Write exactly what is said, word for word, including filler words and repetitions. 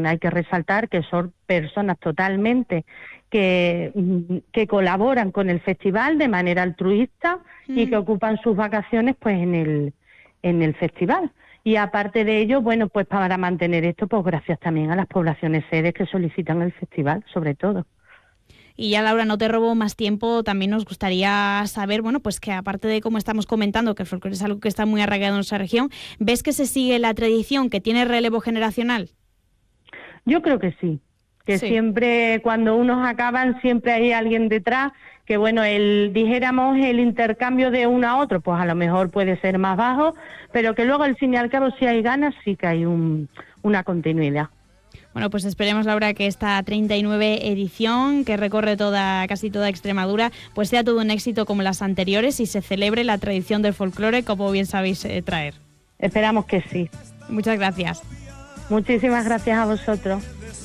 hay que resaltar que son personas totalmente que, que colaboran con el festival de manera altruista mm. y que ocupan sus vacaciones pues en el, en el festival. Y aparte de ello, bueno, pues para mantener esto, pues gracias también a las poblaciones sedes que solicitan el festival, sobre todo. Y ya, Laura, no te robo más tiempo, también nos gustaría saber, bueno, pues que aparte de como estamos comentando, que el folclore es algo que está muy arraigado en nuestra región, ¿ves que se sigue la tradición, que tiene relevo generacional? Yo creo que sí, que sí. Siempre cuando unos acaban, siempre hay alguien detrás, que bueno, el dijéramos el intercambio de uno a otro, pues a lo mejor puede ser más bajo, pero que luego al fin y al cabo si hay ganas, sí que hay un, una continuidad. Bueno, pues esperemos, Laura, que esta treinta y nueve edición, que recorre toda casi toda Extremadura, pues sea todo un éxito como las anteriores y se celebre la tradición del folclore, como bien sabéis eh, traer. Esperamos que sí. Muchas gracias. Muchísimas gracias a vosotros.